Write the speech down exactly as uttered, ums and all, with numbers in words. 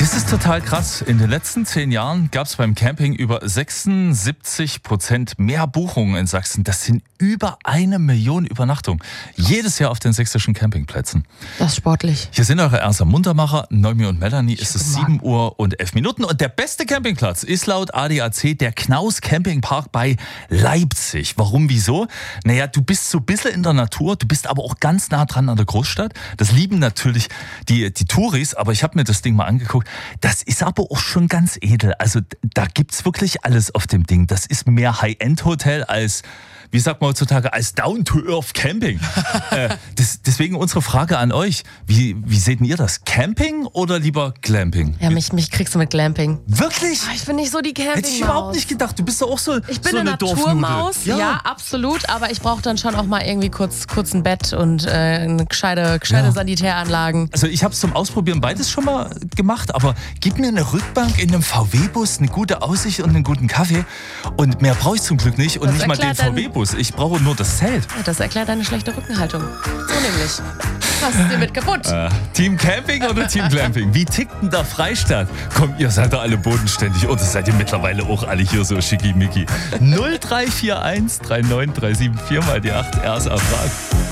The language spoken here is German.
Das ist total krass. In den letzten zehn Jahren gab es beim Camping über sechsundsiebzig Prozent mehr Buchungen in Sachsen. Das sind über eine Million Übernachtungen. Jedes Jahr auf den sächsischen Campingplätzen. Das ist sportlich. Hier sind eure erster Muntermacher, Noemi und Melanie. Es ist sieben Uhr und elf Minuten. Und der beste Campingplatz ist laut A D A C der Knaus Campingpark bei Leipzig. Warum, wieso? Naja, du bist so ein bisschen in der Natur, du bist aber auch ganz nah dran an der Großstadt. Das lieben natürlich die, die Touris, aber ich habe mir das Ding mal angeguckt. Das ist aber auch schon ganz edel. Also da gibt's wirklich alles auf dem Ding. Das ist mehr High-End-Hotel als, wie sagt man heutzutage, als Down-to-Earth-Camping. äh, das, deswegen unsere Frage an euch. Wie, wie seht ihr das? Camping oder lieber Glamping? Ja, mich, mich kriegst du mit Glamping. Wirklich? Ich bin nicht so die Campingmaus. Hätte ich überhaupt nicht gedacht. Du bist doch auch so, Ich bin so eine eine Naturmaus, Dorfnudel. ja. ja, absolut. Aber ich brauche dann schon auch mal irgendwie kurz, kurz ein Bett und äh, eine gescheite, gescheite Ja. Sanitäranlagen. Also ich habe es zum Ausprobieren beides schon mal gemacht, aber gib mir eine Rückbank in einem V W-Bus, eine gute Aussicht und einen guten Kaffee und mehr brauche ich zum Glück nicht und Das nicht mal den erklärt V W-Bus. Ich brauche nur das Zelt. Ja, das erklärt deine schlechte Rückenhaltung. So nämlich. Hast du dir mit kaputt. Äh, Team Camping oder Team Glamping? Wie tickt denn der Freistaat? Komm, ihr seid doch alle bodenständig oder seid ihr mittlerweile auch alle hier so schickimicki? null drei vier eins drei neun drei sieben vier mal die acht R S A fragt.